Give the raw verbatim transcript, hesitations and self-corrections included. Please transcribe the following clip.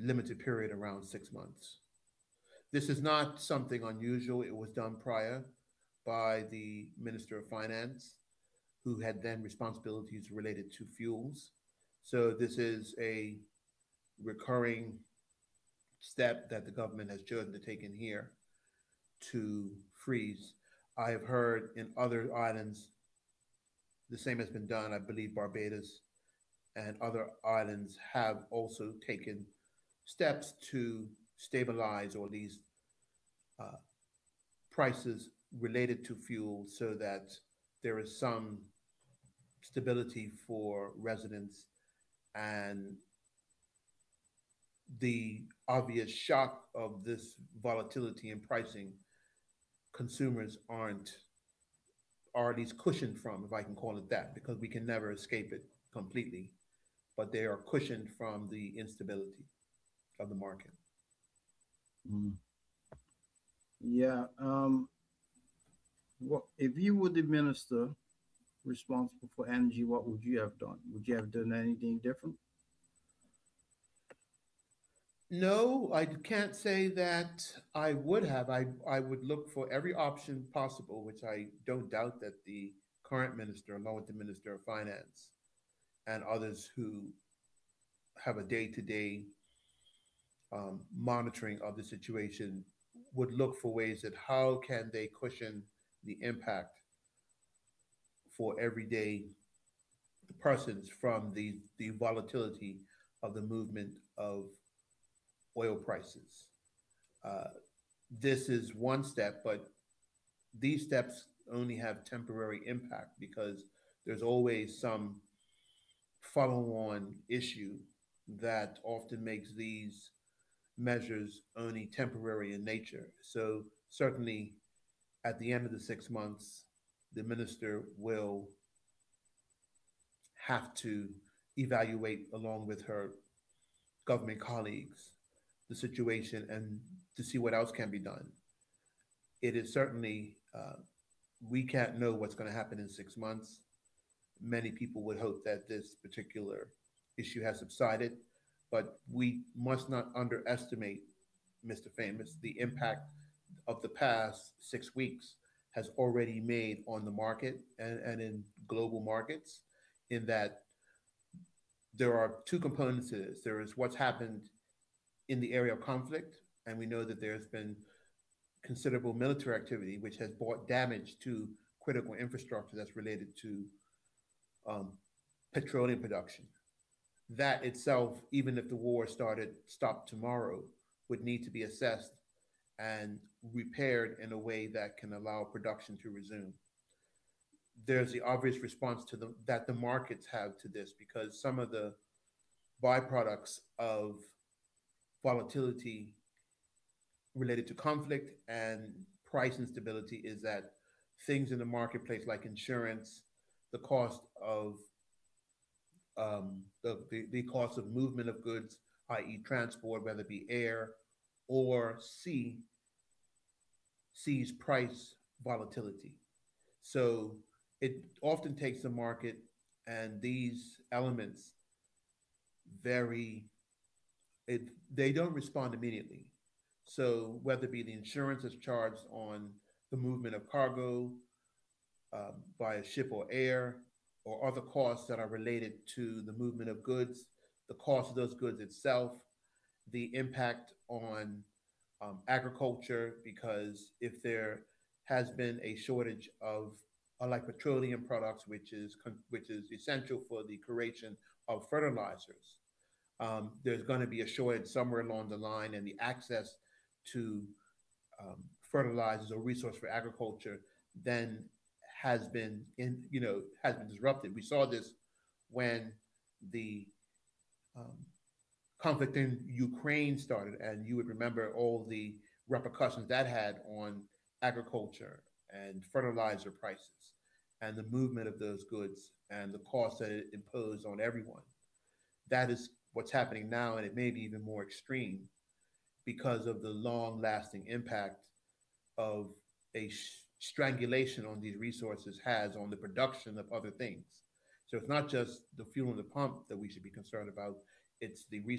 limited period around six months. This is not something unusual. It was done prior by the Minister of Finance, who had then responsibilities related to fuels. So this is a recurring step that the government has chosen to take in here to freeze. I have heard in other islands the same has been done. I believe Barbados and other islands have also taken steps to stabilize or at least uh, prices related to fuel so that there is some stability for residents and the obvious shock of this volatility in pricing consumers aren't or at least cushioned from, if I can call it that, because we can never escape it completely, but they are cushioned from the instability of the market. Mm. Yeah. Um, what if you were the minister responsible for energy? What would you have done? Would you have done anything different? No, I can't say that I would have. I, I would look for every option possible, which I don't doubt that the current minister, along with the Minister of Finance and others who have a day to day monitoring of the situation, would look for ways that how can they cushion the impact for everyday persons from the, the volatility of the movement of oil prices. Uh, this is one step, but these steps only have temporary impact because there's always some follow on issue that often makes these measures only temporary in nature. So, certainly at the end of the six months, the minister will have to evaluate, along with her government colleagues, the situation and to see what else can be done. It is certainly, uh, we can't know what's going to happen in six months. Many people would hope that this particular issue has subsided, but we must not underestimate, Mister Famous, the impact of the past six weeks has already made on the market and, and in global markets, in that there are two components to this. There is what's happened in the area of conflict, and we know that there's been considerable military activity, which has brought damage to critical infrastructure that's related to um, petroleum production. That itself, even if the war started stopped tomorrow, would need to be assessed and repaired in a way that can allow production to resume. There's the obvious response to the that the markets have to this, because some of the byproducts of volatility related to conflict and price instability is that things in the marketplace like insurance, the cost of um, the, the, the cost of movement of goods, that is transport, whether it be air or sea, sees price volatility. So it often takes the market and these elements very, it, they don't respond immediately. So whether it be the insurance that's charged on the movement of cargo um, via ship or air, or other costs that are related to the movement of goods, the cost of those goods itself, the impact on um, agriculture, because if there has been a shortage of uh, like petroleum products, which is which is essential for the creation of fertilizers, um, there's going to be a shortage somewhere along the line, and the access to um, fertilizers or resource for agriculture then has been in you know has been disrupted. We saw this when the um, conflict in Ukraine started, and you would remember all the repercussions that had on agriculture and fertilizer prices and the movement of those goods and the cost that it imposed on everyone. That is what's happening now, and it may be even more extreme because of the long lasting impact of a sh- strangulation on these resources has on the production of other things. So it's not just the fuel in the pump that we should be concerned about, it's the